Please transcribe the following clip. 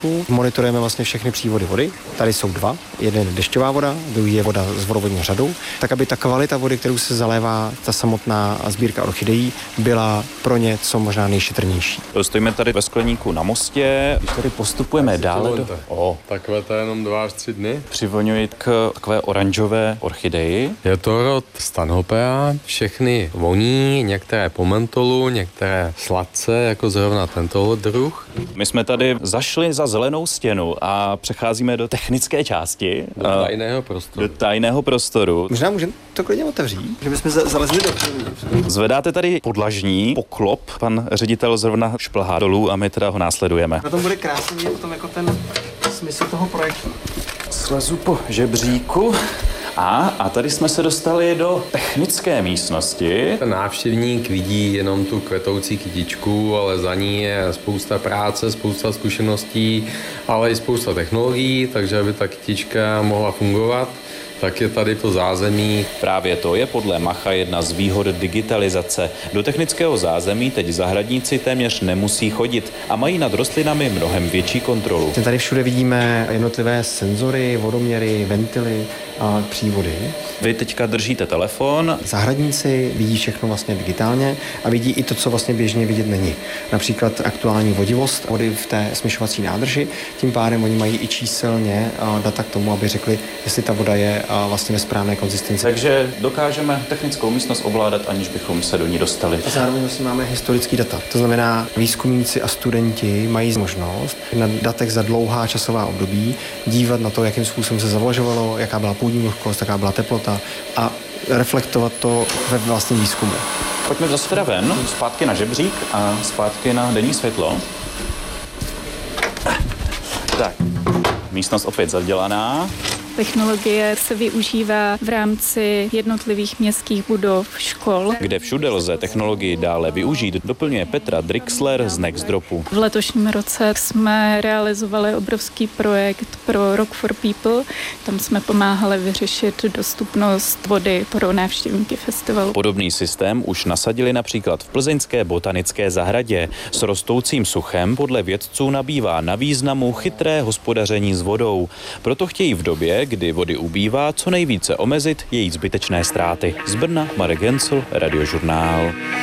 Monitorujeme vlastně všechny přívody vody. Tady jsou dva. Jeden je dešťová voda, druhý je voda s vodovodní řadou, tak aby ta kvalita vody, kterou se zalévá ta samotná sbírka orchidejí, byla pro ně co možná nejšetrnější. Stojíme tady ve skleníku na mostě, když tady postupujeme dále Takové to jenom 2 až 3 dny. Přivoňuji k takové oranžové orchideji. Je to rod Stanhopea, všechny voní, některé po mentolu, některé sladce, jako zrovna tento druh. My jsme tady zašli za zelenou stěnu a přecházíme do technické části. Do tajného prostoru. Možná můžeme to klidně otevřít, že bychom zalezli do. Zvedáte tady podlažní poklop, pan ředitel zrovna šplhá dolů a my teda ho následujeme. Na tom bude krásně potom jako ten smysl toho projektu. Slezu po žebříku. A tady jsme se dostali do technické místnosti. Ten návštěvník vidí jenom tu kvetoucí kytičku, ale za ní je spousta práce, spousta zkušeností, ale i spousta technologií, takže aby ta kytička mohla fungovat, tak je tady to zázemí. Právě to je podle Macha jedna z výhod digitalizace. Do technického zázemí teď zahradníci téměř nemusí chodit a mají nad rostlinami mnohem větší kontrolu. Tady všude vidíme jednotlivé senzory, vodoměry, ventily a přívody. Vy teďka držíte telefon. Zahradníci vidí všechno vlastně digitálně a vidí i to, co vlastně běžně vidět není. Například aktuální vodivost vody v té smyšovací nádrži. Tím pádem oni mají i číselně data k tomu, aby řekli, jestli ta voda je vlastně ve správné konzistenci. Takže dokážeme technickou místnost ovládat, aniž bychom se do ní dostali. A zároveň vlastně máme historický data. To znamená, výzkumníci a studenti mají možnost na datech za dlouhá časová období dívat na to, jakým způsobem se zavlažovalo, jaká byla půdní vlhkost, jaká byla teplota a reflektovat to ve vlastním výzkumu. Pojďme zase teda ven, zpátky na žebřík a zpátky na denní světlo. Tak, místnost opět zadělaná. Technologie se využívá v rámci jednotlivých městských budov, škol. Kde všude lze technologii dále využít, doplňuje Petra Drixler z Nextdropu. V letošním roce jsme realizovali obrovský projekt pro Rock for People. Tam jsme pomáhali vyřešit dostupnost vody pro návštěvníky festivalu. Podobný systém už nasadili například v plzeňské botanické zahradě. S rostoucím suchem podle vědců nabývá na významu chytré hospodaření s vodou. Proto chtějí v době, kdy vody ubývá, co nejvíce omezit její zbytečné ztráty. Z Brna Marek Gencl, Radiožurnál.